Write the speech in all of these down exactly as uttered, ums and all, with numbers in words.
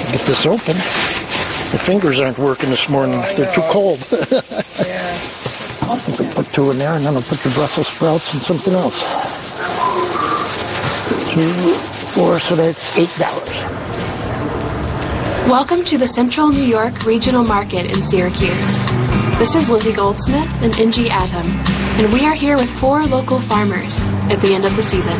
Get this open. The fingers aren't working this morning. They're too cold. You can put two in there, and then I'll put the Brussels sprouts and something else. Two, four, so that's eight dollars. Welcome to the Central New York Regional Market in Syracuse. This is Lizzie Goldsmith and Ingie Adham, and we are here with four local farmers at the end of the season.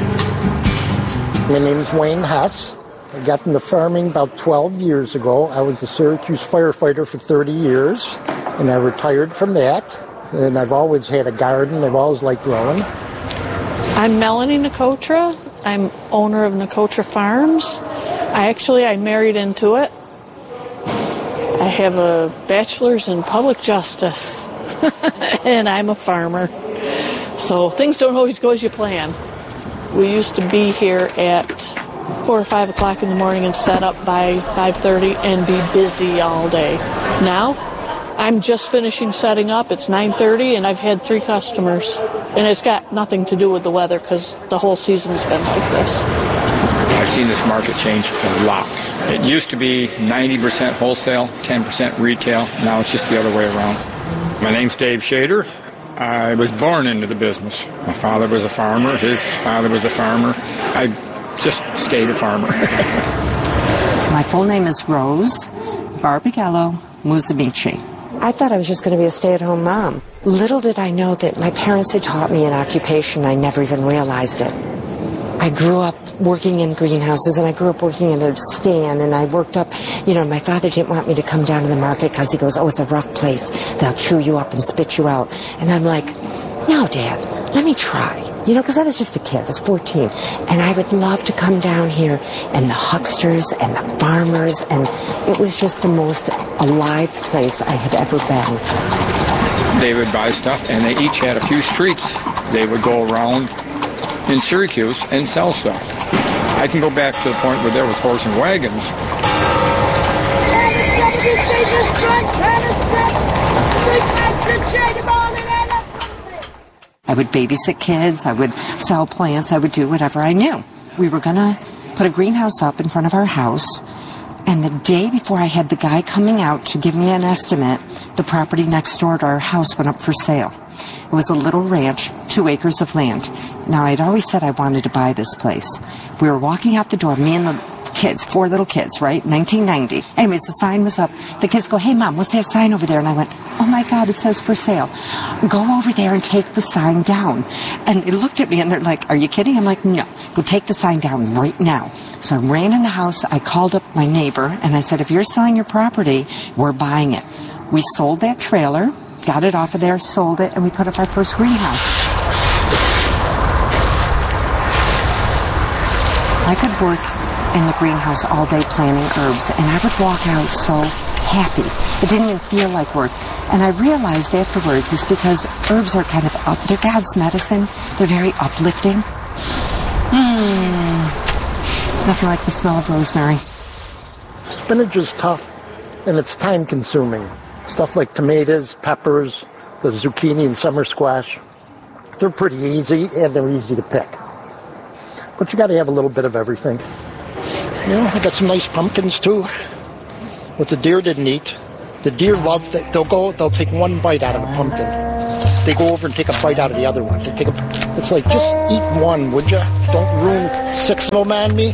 My name is Wayne Hess. I got into farming about twelve years ago. I was a Syracuse firefighter for thirty years, and I retired from that. And I've always had a garden. I've always liked growing. I'm Melanie Nicotra. I'm owner of Nicotra Farms. I actually, I married into it. I have a bachelor's in public justice, and I'm a farmer. So things don't always go as you plan. We used to be here at four or five o'clock in the morning and set up by five thirty and be busy all day. Now, I'm just finishing setting up. It's nine thirty, and I've had three customers. And it's got nothing to do with the weather because the whole season's been like this. I've seen this market change a lot. It used to be ninety percent wholesale, ten percent retail. Now it's just the other way around. My name's Dave Shader. I was born into the business. My father was a farmer. His father was a farmer. I just stayed a farmer. My full name is Rose Barbagallo Musamici. I thought I was just going to be a stay-at-home mom. Little did I know that my parents had taught me an occupation. I never even realized it. I grew up working in greenhouses, and I grew up working in a stand, and I worked up, you know, my father didn't want me to come down to the market because he goes, oh, it's a rough place. They'll chew you up and spit you out. And I'm like, no, Dad, let me try. You know, because I was just a kid. I was fourteen. And I would love to come down here, and the hucksters and the farmers, and it was just the most alive place I had ever been. They would buy stuff, and they each had a few streets. They would go around in Syracuse and sell stuff. I can go back to the point where there was horse and wagons. I would babysit kids, I would sell plants, I would do whatever I knew. We were going to put a greenhouse up in front of our house, and the day before I had the guy coming out to give me an estimate, the property next door to our house went up for sale. It was a little ranch, two acres of land. Now, I'd always said I wanted to buy this place. We were walking out the door, me and the kids, four little kids, right? nineteen ninety. Anyways, the sign was up. The kids go, hey, Mom, what's that sign over there? And I went, oh, my God, it says for sale. Go over there and take the sign down. And they looked at me, and they're like, are you kidding? I'm like, no. Go take the sign down right now. So I ran in the house. I called up my neighbor, and I said, if you're selling your property, we're buying it. We sold that trailer, got it off of there, sold it, and we put up our first greenhouse. I could work in the greenhouse all day planting herbs, and I would walk out so happy. It didn't even feel like work. And I realized afterwards it's because herbs are kind of up. They're God's medicine. They're very uplifting. Mmm. Nothing like the smell of rosemary. Spinach is tough, and it's time-consuming. Stuff like tomatoes, peppers, the zucchini and summer squash, they're pretty easy, and they're easy to pick. But you got to have a little bit of everything. You know, I got some nice pumpkins, too, what the deer didn't eat. The deer love that. They'll go, they'll take one bite out of a pumpkin. They go over and take a bite out of the other one. They take a, it's like, just eat one, would you? Don't ruin six of them on me.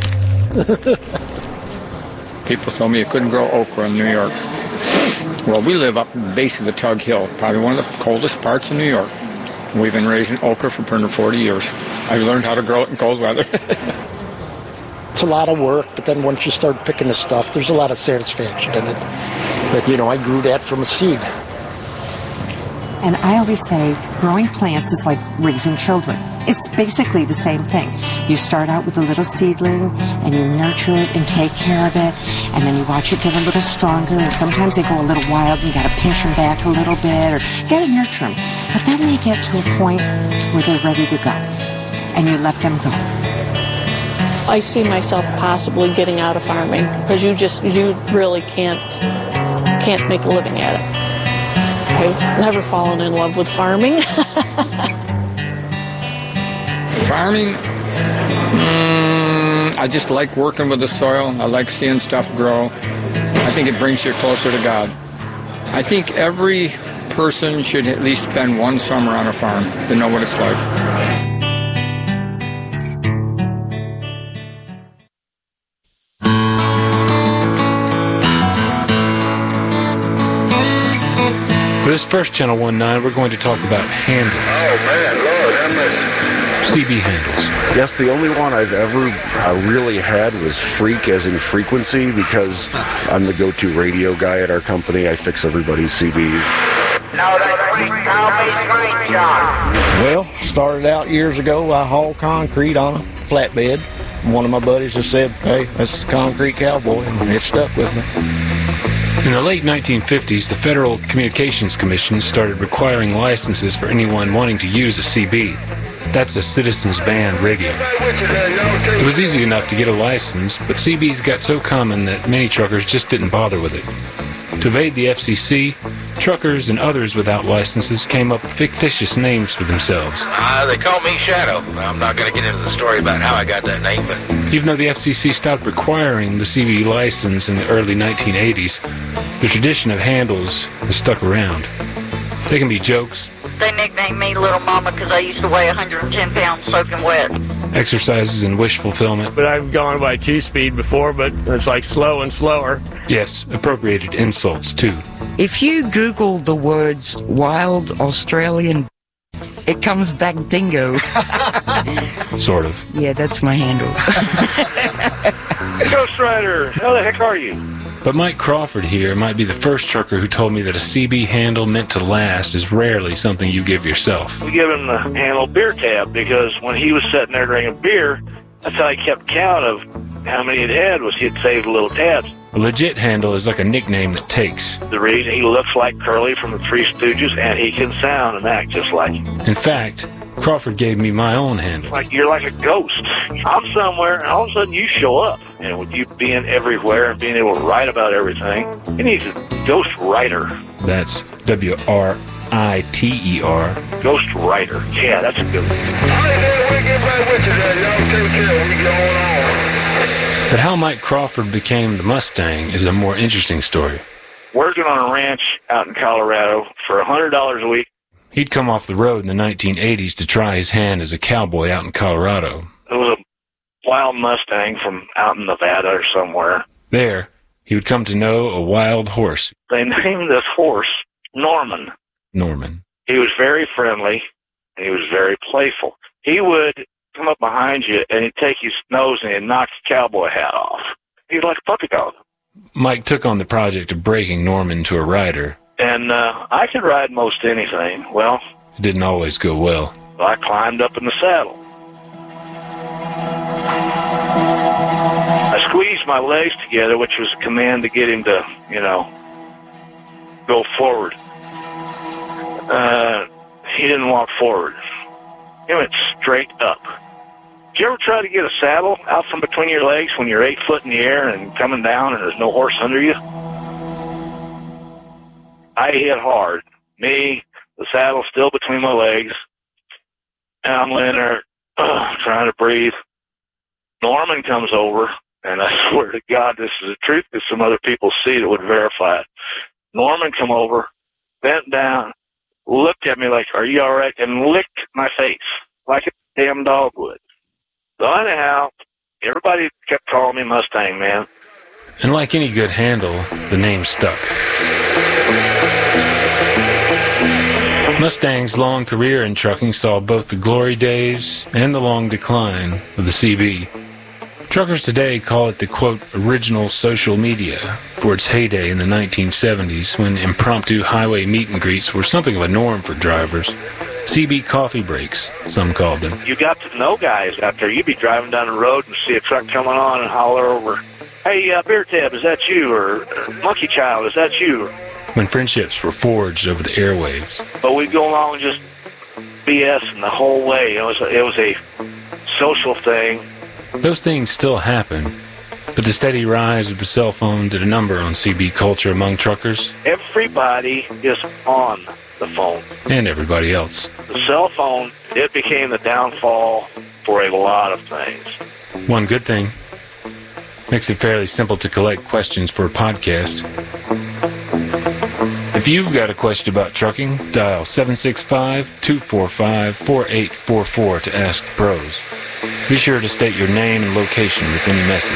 People told me you couldn't grow okra in New York. Well, we live up in the base of the Tug Hill, probably one of the coldest parts of New York. We've been raising okra for one hundred forty years. I've learned how to grow it in cold weather. It's a lot of work, but then once you start picking the stuff, there's a lot of satisfaction in it. But, you know, I grew that from a seed. And I always say growing plants is like raising children. It's basically the same thing. You start out with a little seedling, and you nurture it and take care of it, and then you watch it get a little stronger, and sometimes they go a little wild, and you got to pinch them back a little bit, or you got to nurture them. But then they get to a point where they're ready to go, and you let them go. I see myself possibly getting out of farming because you just, you really can't, can't make a living at it. I've never fallen in love with farming. Farming, mm, I just like working with the soil. I like seeing stuff grow. I think it brings you closer to God. I think every person should at least spend one summer on a farm to know what it's like. For this first Channel one nine, we're going to talk about handles. Oh, man, Lord, have mercy. C B handles. Yes, the only one I've ever uh, really had was Freak, as in frequency, because I'm the go-to radio guy at our company. I fix everybody's C Bs. No, that Freak called me Freak John. Well, started out years ago, I hauled concrete on a flatbed. One of my buddies just said, hey, that's the concrete cowboy, and it stuck with me. In the late nineteen fifties, the Federal Communications Commission started requiring licenses for anyone wanting to use a C B. That's a citizens band radio. It was easy enough to get a license, but C Bs got so common that many truckers just didn't bother with it. To evade the F C C, truckers and others without licenses came up with fictitious names for themselves. Uh, they call me Shadow. I'm not going to get into the story about how I got that name, but... Even though the F C C stopped requiring the C B license in the early nineteen eighties, the tradition of handles has stuck around. They can be jokes. They nicknamed me Little Mama because I used to weigh one hundred ten pounds soaking wet. Exercises and wish fulfillment. But I've gone by two-speed before, but it's like slow and slower. Yes, appropriated insults, too. If you Google the words wild Australian, it comes back dingo. Sort of. Yeah, that's my handle. Ghost Rider, how the heck are you? But Mike Crawford here might be the first trucker who told me that a C B handle meant to last is rarely something you give yourself. We give him the handle beer tab because when he was sitting there drinking beer, that's how he kept count of how many it had was he'd save little tabs. A legit handle is like a nickname that takes. The reason he looks like Curly from the Three Stooges, and he can sound and act just like him. In fact, Crawford gave me my own handle. Like you're like a ghost. I'm somewhere, and all of a sudden you show up. And with you being everywhere and being able to write about everything, he needs a ghost writer. That's W R I T E R. Ghost writer. Yeah, that's a good one. But how Mike Crawford became the Mustang is a more interesting story. Working on a ranch out in Colorado for one hundred dollars a week. He'd come off the road in the nineteen eighties to try his hand as a cowboy out in Colorado. It was a wild Mustang from out in Nevada or somewhere. There, he would come to know a wild horse. They named this horse Norman. Norman. He was very friendly, and he was very playful. He would come up behind you, and he'd take his nose and he'd knock your cowboy hat off. He was like a puppy dog. Mike took on the project of breaking Norman to a rider. And uh, I could ride most anything. Well, it didn't always go well. I climbed up in the saddle. I squeezed my legs together, which was a command to get him to, you know, go forward. Uh, he didn't walk forward. He went straight up. Did you ever try to get a saddle out from between your legs when you're eight foot in the air and coming down and there's no horse under you? I hit hard. Me, the saddle still between my legs, and I'm laying there uh, trying to breathe. Norman comes over, and I swear to God, this is the truth because some other people see it would verify it. Norman come over, bent down, looked at me like, are you all right? And licked my face like a damn dog would. So anyhow, everybody kept calling me Mustang Man. And like any good handle, the name stuck. Mustang's long career in trucking saw both the glory days and the long decline of the C B. Truckers today call it the, quote, original social media for its heyday in the nineteen seventies when impromptu highway meet and greets were something of a norm for drivers. C B coffee breaks, some called them. You got to know guys out there. You'd be driving down the road and see a truck coming on and holler over, hey, uh, Beer Tab, is that you? Or, Monkey Child, is that you? When friendships were forged over the airwaves. But we'd go along and just BSing the whole way. It was a, it was a social thing. Those things still happen, but the steady rise of the cell phone did a number on C B culture among truckers. Everybody is on the phone. And everybody else. The cell phone, it became the downfall for a lot of things. One good thing, Makes it fairly simple to collect questions for a podcast. If you've got a question about trucking, dial seven six five, two four five, four eight four four to ask the pros. Be sure to state your name and location with any message.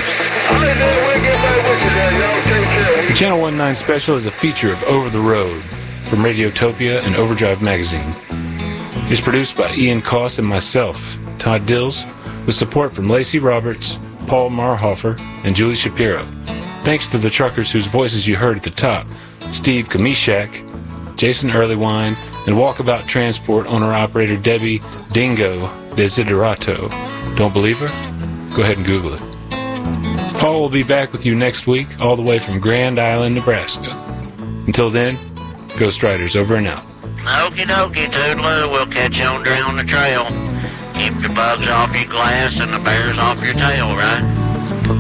The Channel nineteen special is a feature of Over the Road from Radiotopia and Overdrive Magazine. It's produced by Ian Koss and myself, Todd Dills, with support from Lacey Roberts, Paul Marhofer, and Julie Shapiro. Thanks to the truckers whose voices you heard at the top, Steve Kamishak, Jason Earlywine, and Walkabout Transport owner-operator Debbie Dingo Desiderato. Don't believe her? Go ahead and Google it. Paul will be back with you next week, all the way from Grand Island, Nebraska. Until then, Ghost Riders over and out. Okie dokie, Toodaloo. We'll catch you on down the trail. Keep the bugs off your glass and the bears off your tail, right?